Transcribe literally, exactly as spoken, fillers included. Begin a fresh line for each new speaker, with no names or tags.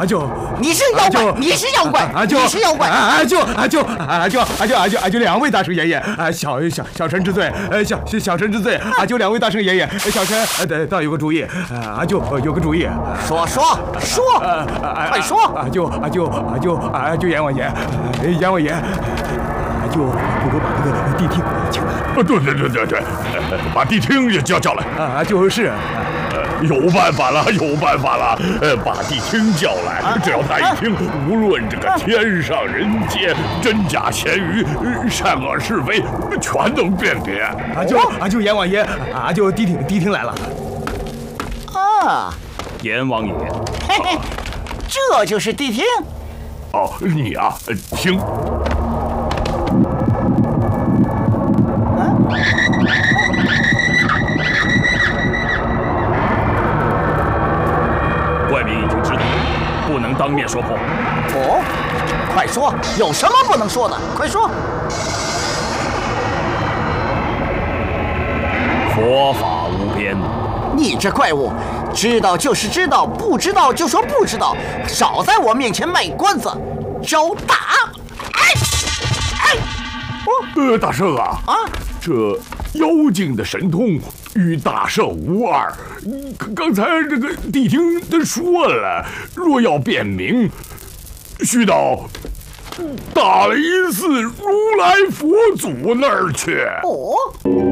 啊就
你是妖怪，你是妖怪，
啊就
你是妖怪，
啊就啊就啊就啊就啊就啊就两位大圣爷爷，啊小小小臣之罪，呃小小臣之罪，啊就两位大圣爷爷，小臣呃倒有个主意，啊就有个主意，
说说说，快说！
啊就啊就啊就啊就阎王爷，阎王爷，啊就不如把那个谛听请来。
对对对对对，把谛听也叫叫来。
啊就是。
有办法了，有办法了！呃，把谛听叫来，只要他一听，无论这个天上人间、真假咸鱼、善恶是非，全能辨别。
啊就啊就阎王爷，啊就谛听谛听来了。
啊，
阎王爷，
嘿嘿，这就是谛听。
哦，你啊，听。
怪民已经知道，不能当面说破。
哦，快说，有什么不能说的？快说。
佛法无边，
你这怪物，知道就是知道，不知道就说不知道，少在我面前卖关子，招打！哎哎，
呃，大圣啊，
啊，
这妖精的神通与大圣无二。刚才这个谛听他说了，若要辨明，须到大雷寺如来佛祖那儿去。
哦。